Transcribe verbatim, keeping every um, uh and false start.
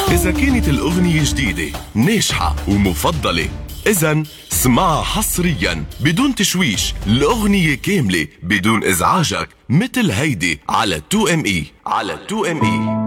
إذا كانت الأغنية جديدة ناجحة ومفضلة، إذن اسمعها حصريا بدون تشويش، الأغنية كاملة بدون إزعاجك، مثل هيدي على تو ام اي على تو ام اي.